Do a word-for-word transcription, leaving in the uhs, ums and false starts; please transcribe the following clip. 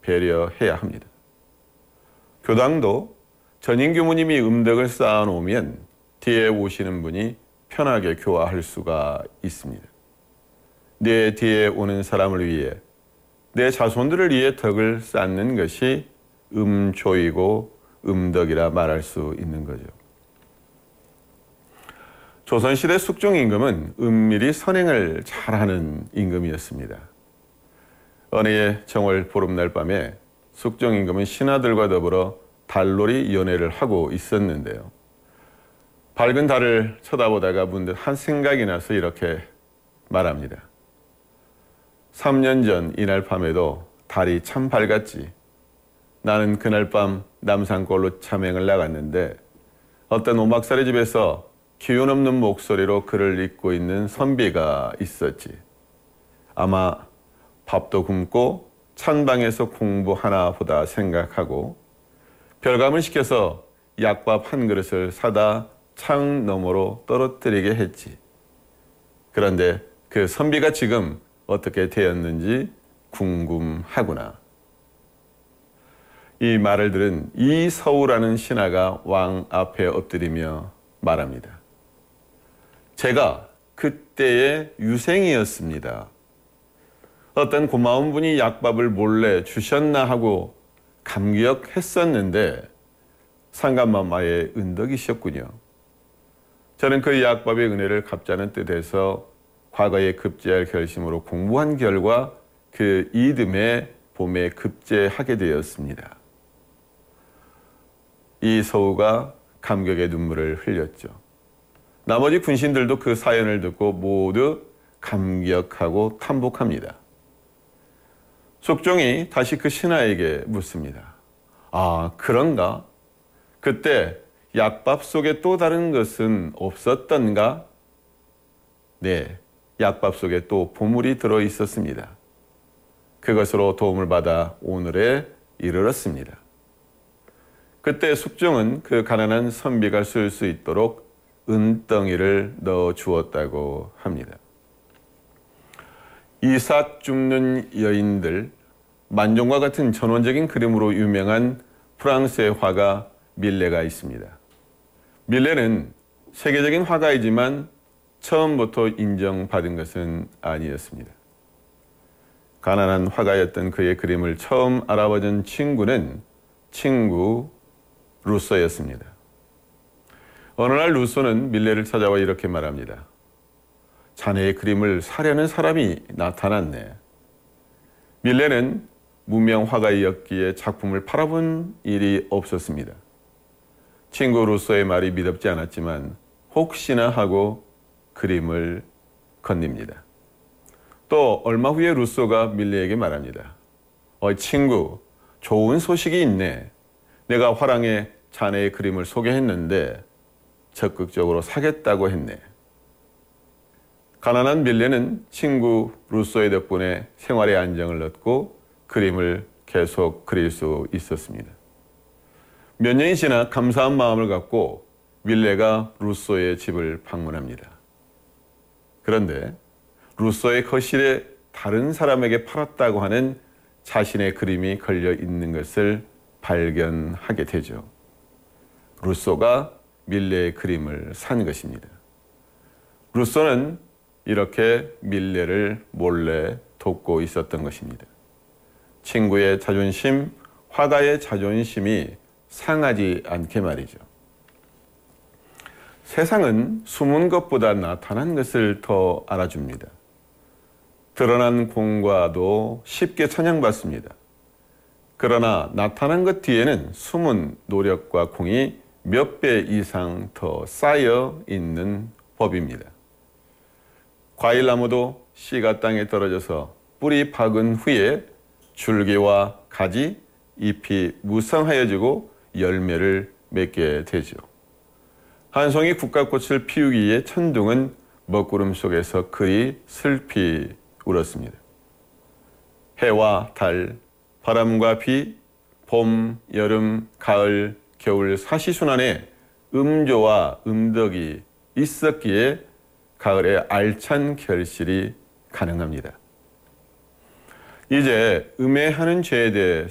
배려해야 합니다. 교당도 전임 교무님이 음덕을 쌓아놓으면 뒤에 오시는 분이 편하게 교화할 수가 있습니다. 내 뒤에 오는 사람을 위해, 내 자손들을 위해 덕을 쌓는 것이 음조이고 음덕이라 말할 수 있는 거죠. 조선시대 숙종임금은 은밀히 선행을 잘하는 임금이었습니다. 어느 해 정월 보름날 밤에 숙종임금은 신하들과 더불어 달놀이 연회를 하고 있었는데요. 밝은 달을 쳐다보다가 문득 한 생각이 나서 이렇게 말합니다. 삼 년 전 이날 밤에도 달이 참 밝았지. 나는 그날 밤 남산골로 참행을 나갔는데 어떤 오막살이 집에서 기운 없는 목소리로 글을 읽고 있는 선비가 있었지. 아마 밥도 굶고 찬방에서 공부하나 보다 생각하고 별감을 시켜서 약밥 한 그릇을 사다 창 너머로 떨어뜨리게 했지. 그런데 그 선비가 지금 어떻게 되었는지 궁금하구나. 이 말을 들은 이서우라는 신하가 왕 앞에 엎드리며 말합니다. 제가 그때의 유생이었습니다. 어떤 고마운 분이 약밥을 몰래 주셨나 하고 감격했었는데 상감마마의 은덕이셨군요. 저는 그 약밥의 은혜를 갚자는 뜻에서 과거에 급제할 결심으로 공부한 결과 그 이듬해 봄에 급제하게 되었습니다. 이 서우가 감격의 눈물을 흘렸죠. 나머지 군신들도 그 사연을 듣고 모두 감격하고 탐복합니다. 숙종이 다시 그 신하에게 묻습니다. 아, 그런가? 그때 약밥 속에 또 다른 것은 없었던가? 네, 약밥 속에 또 보물이 들어 있었습니다. 그것으로 도움을 받아 오늘에 이르렀습니다. 그때 숙종은 그 가난한 선비가 쓸 수 있도록 은덩이를 넣어 주었다고 합니다. 이삭 죽는 여인들, 만종과 같은 전원적인 그림으로 유명한 프랑스의 화가 밀레가 있습니다. 밀레는 세계적인 화가이지만 처음부터 인정받은 것은 아니었습니다. 가난한 화가였던 그의 그림을 처음 알아봐준 친구는 친구 루소였습니다. 어느 날 루소는 밀레를 찾아와 이렇게 말합니다. 자네의 그림을 사려는 사람이 나타났네. 밀레는 무명 화가였기에 작품을 팔아본 일이 없었습니다. 친구 루소의 말이 믿음지 않았지만 혹시나 하고 그림을 건넵니다. 또 얼마 후에 루소가 밀레에게 말합니다. 어, 친구, 좋은 소식이 있네. 내가 화랑에 자네의 그림을 소개했는데 적극적으로 사겠다고 했네. 가난한 밀레는 친구 루소의 덕분에 생활의 안정을 얻고 그림을 계속 그릴 수 있었습니다. 몇 년이 지나 감사한 마음을 갖고 밀레가 루소의 집을 방문합니다. 그런데 루소의 거실에 다른 사람에게 팔았다고 하는 자신의 그림이 걸려 있는 것을 발견하게 되죠. 루소가 밀레의 그림을 산 것입니다. 루소는 이렇게 밀레를 몰래 돕고 있었던 것입니다. 친구의 자존심, 화가의 자존심이 상하지 않게 말이죠. 세상은 숨은 것보다 나타난 것을 더 알아줍니다. 드러난 공과도 쉽게 찬양받습니다. 그러나 나타난 것 뒤에는 숨은 노력과 공이 몇 배 이상 더 쌓여 있는 법입니다. 과일나무도 씨가 땅에 떨어져서 뿌리 박은 후에 줄기와 가지, 잎이 무성하여지고 열매를 맺게 되죠. 한 송이 국화꽃을 피우기에 천둥은 먹구름 속에서 그리 슬피 울었습니다. 해와 달, 바람과 비, 봄, 여름, 가을, 겨울 사시순환에 음조와 음덕이 있었기에 가을에 알찬 결실이 가능합니다. 이제 음해하는 죄에 대해